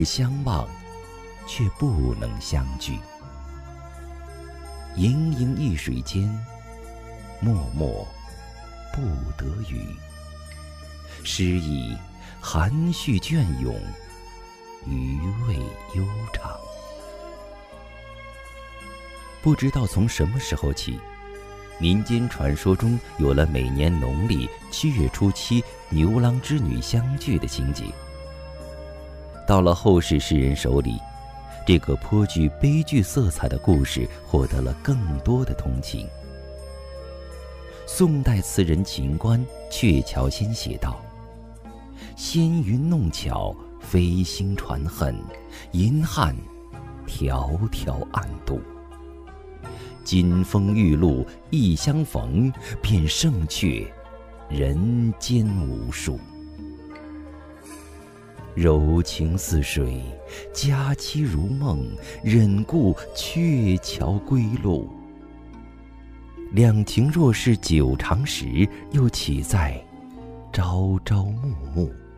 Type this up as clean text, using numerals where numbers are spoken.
相望，却不能相聚。盈盈一水间，脉脉不得语。诗意含蓄隽永，余味悠长。不知道从什么时候起，民间传说中有了每年农历7月初7牛郎织女相聚的情节。到了后世诗人手里，这个颇具悲剧色彩的故事获得了更多的同情。宋代词人秦观《鹊桥仙》写道：纤云弄巧，飞星传恨，银汉迢迢暗度。金风玉露一相逢，便胜却人间无数。柔情似水，佳期如梦，忍顾鹊桥归路。两情若是久长时，又岂在朝朝暮暮。